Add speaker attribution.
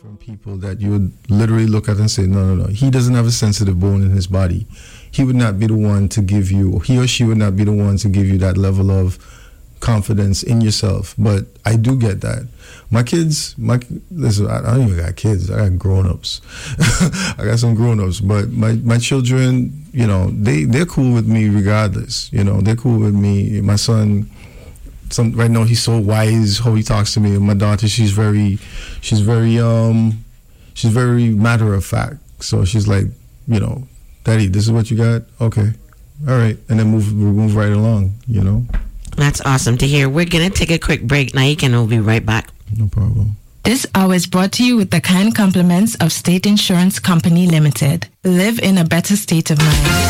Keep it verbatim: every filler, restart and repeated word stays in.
Speaker 1: different people that you would literally look at and say, no, no, no, he doesn't have a sensitive bone in his body. He would not be the one to give you, he or she would not be the one to give you that level of confidence in yourself. But I do get that. My kids, my listen, I don't even got kids. I got grown-ups. I got some grown-ups. But my, my children, you know, they, they're cool with me regardless. You know, they're cool with me. My son, some right now, he's so wise how he talks to me. And my daughter, she's very, she's very, um, she's very matter of fact. So she's like, you know, Daddy, this is what you got? Okay. All right. And then move, move right along, you know?
Speaker 2: That's awesome to hear. We're going to take a quick break, Naik, and we'll be right back.
Speaker 1: No problem.
Speaker 3: This hour is brought to you with the kind compliments of State Insurance Company Limited. Live in a better state of mind.